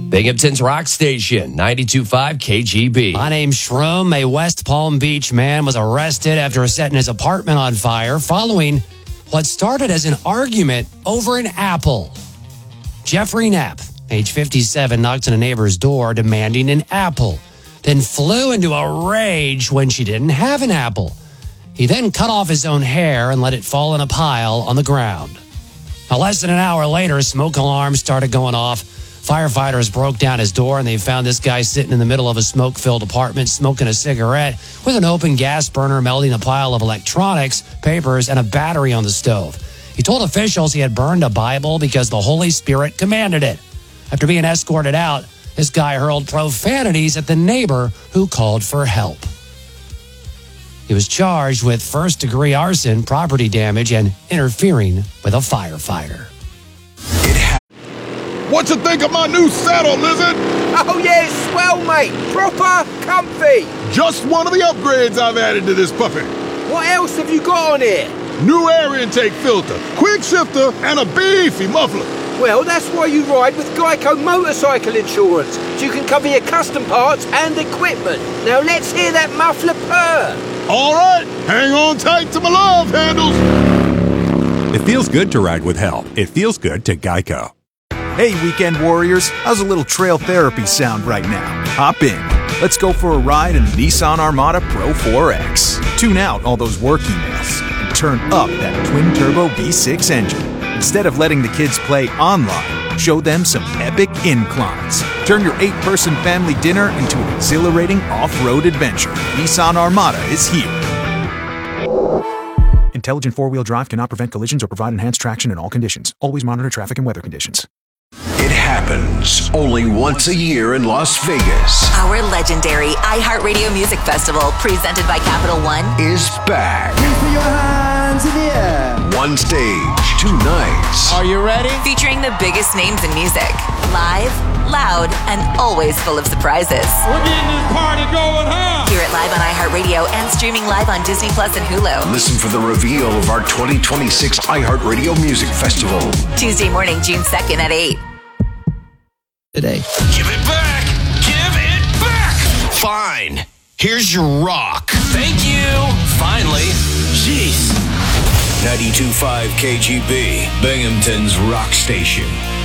Binghamton's Rock Station, 92.5 KGB. My name's Shroom. A West Palm Beach man was arrested after setting his apartment on fire following what started as an argument over an apple. Jeffrey Knapp, age 57, knocked on a neighbor's door demanding an apple, then flew into a rage when she didn't have an apple. He then cut off his own hair and let it fall in a pile on the ground. Now, less than an hour later, smoke alarms started going off. Firefighters broke down his door and they found this guy sitting in the middle of a smoke-filled apartment smoking a cigarette with an open gas burner melting a pile of electronics, papers, and a battery on the stove. He told officials he had burned a Bible because the Holy Spirit commanded it. After being escorted out, this guy hurled profanities at the neighbor who called for help. He was charged with first-degree arson, property damage, and interfering with a firefighter. What you think of my new saddle, Lizard? Oh yeah, it's swell, mate. Proper comfy. Just one of the upgrades I've added to this puppy. What else have you got on here? New air intake filter, quick shifter, and a beefy muffler. Well, that's why you ride with Geico Motorcycle Insurance, so you can cover your custom parts and equipment. Now let's hear that muffler purr. All right, hang on tight to my love handles. It feels good to ride with help. It feels good to Geico. Hey, weekend warriors, how's a little trail therapy sound right now? Hop in. Let's go for a ride in the Nissan Armada Pro 4X. Tune out all those work emails and turn up that twin-turbo V6 engine. Instead of letting the kids play online, show them some epic inclines. Turn your 8-person family dinner into an exhilarating off-road adventure. Nissan Armada is here. Intelligent four-wheel drive cannot prevent collisions or provide enhanced traction in all conditions. Always monitor traffic and weather conditions. It happens only once a year in Las Vegas. Our legendary iHeartRadio Music Festival, presented by Capital One, is back. Put your hands in the air. One stage, 2 nights. Are you ready? featuring the biggest names in music. Live, loud, and always full of surprises. We're getting this party going, huh? Hear it live on iHeartRadio and streaming live on Disney Plus and Hulu. Listen for the reveal of our 2026 iHeartRadio Music Festival. Tuesday morning, June 2nd at 8. Today. Give it back! Give it back! Fine. Here's your rock. Thank you. Finally. Jeez. 92.5 KGB, Binghamton's Rock Station.